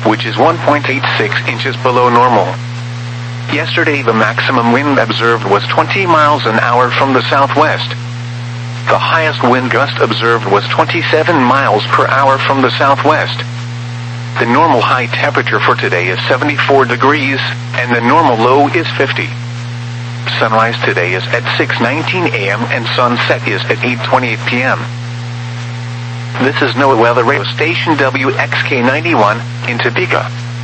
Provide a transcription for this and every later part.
which is 1.86 inches below normal. Yesterday the maximum wind observed was 20 miles an hour from the southwest. The highest wind gust observed was 27 miles per hour from the southwest. The normal high temperature for today is 74 degrees, and the normal low is 50. Sunrise today is at 6:19 a.m. and sunset is at 8:28 p.m. This is NOAA Weather Radio Station WXK91 in Topeka.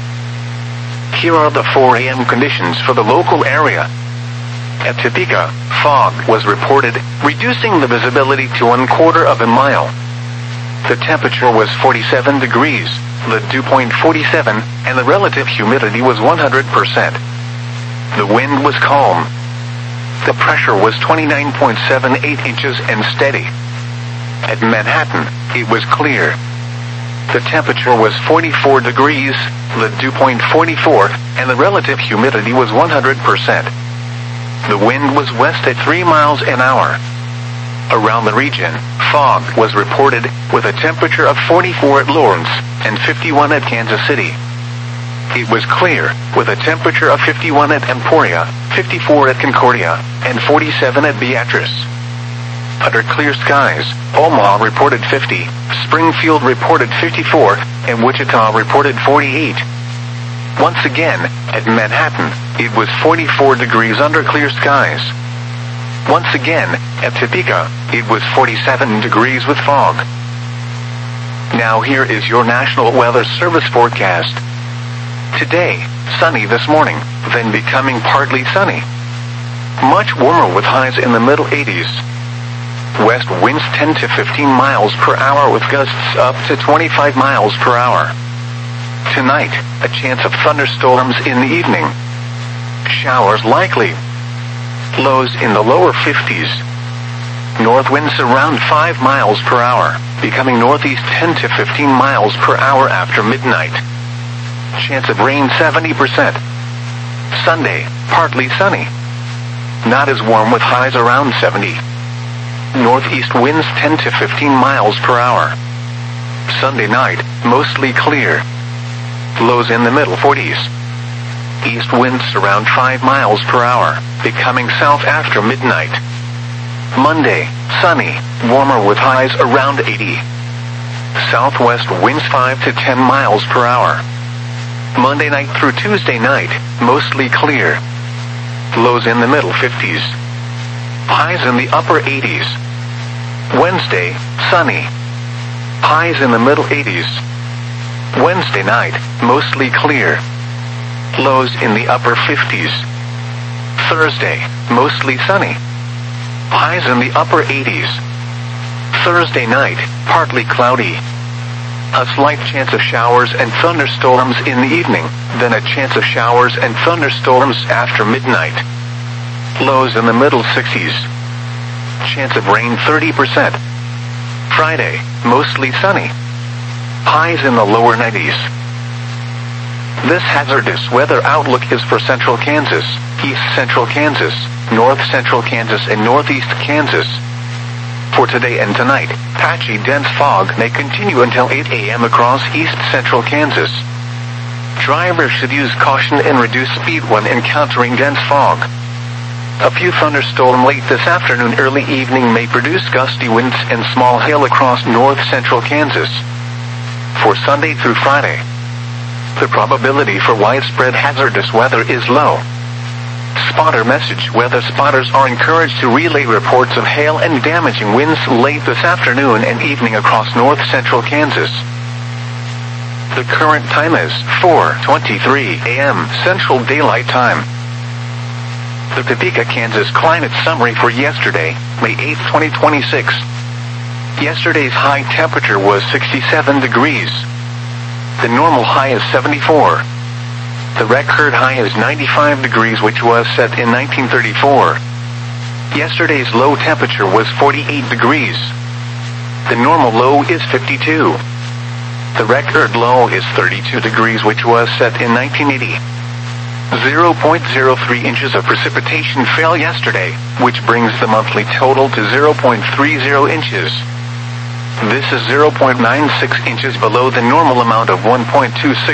Here are the 4 a.m. conditions for the local area. At Topeka, fog was reported, reducing the visibility to 1/4 of a mile. The temperature was 47 degrees, the dew point 47, and the relative humidity was 100%. The wind was calm. The pressure was 29.78 inches and steady. At Manhattan, it was clear. The temperature was 44 degrees, the dew point 44, and the relative humidity was 100%. The wind was west at 3 miles an hour. Around the region, fog was reported, with a temperature of 44 at Lawrence and 51 at Kansas City. It was clear, with a temperature of 51 at Emporia, 54 at Concordia, and 47 at Beatrice. Under clear skies, Omaha reported 50, Springfield reported 54, and Wichita reported 48. Once again, at Manhattan, it was 44 degrees under clear skies. Once again, at Topeka, it was 47 degrees with fog. Now here is your National Weather Service forecast. Today, sunny this morning, then becoming partly sunny. Much warmer with highs in the middle 80s. West winds 10 to 15 miles per hour with gusts up to 25 miles per hour. Tonight, a chance of thunderstorms in the evening. Showers likely. Lows in the lower 50s. North winds around 5 miles per hour, becoming northeast 10 to 15 miles per hour after midnight. Chance of rain 70%. Sunday, partly sunny. Not as warm with highs around 70. Northeast winds 10 to 15 miles per hour. Sunday night, mostly clear. Lows in the middle 40s. East winds around 5 miles per hour, becoming south after midnight. Monday, sunny, warmer with highs around 80. Southwest winds 5 to 10 miles per hour. Monday night through Tuesday night, mostly clear. Lows in the middle 50s. Highs in the upper 80s. Wednesday, sunny. Highs in the middle 80s. Wednesday night, mostly clear. Lows in the upper 50s. Thursday, mostly sunny. Highs in the upper 80s. Thursday night, partly cloudy. A slight chance of showers and thunderstorms in the evening, then a chance of showers and thunderstorms after midnight. Lows in the middle 60s. Chance of rain 30%. Friday, mostly sunny. Highs in the lower 90s. This hazardous weather outlook is for central Kansas, east central Kansas, north central Kansas, and northeast Kansas. For today and tonight, patchy dense fog may continue until 8 a.m. across east central Kansas. Drivers should use caution and reduce speed when encountering dense fog. A few thunderstorms late this afternoon, early evening may produce gusty winds and small hail across north central Kansas. For Sunday through Friday, the probability for widespread hazardous weather is low. Spotter message: weather spotters are encouraged to relay reports of hail and damaging winds late this afternoon and evening across north central Kansas. The current time is 4:23 a.m. Central Daylight Time. The Topeka, Kansas climate summary for yesterday, May 8, 2026. Yesterday's high temperature was 67 degrees. The normal high is 74. The record high is 95 degrees, which was set in 1934. Yesterday's low temperature was 48 degrees. The normal low is 52. The record low is 32 degrees, which was set in 1980. 0.03 inches of precipitation fell yesterday, which brings the monthly total to 0.30 inches. This is 0.96 inches below the normal amount of 1.26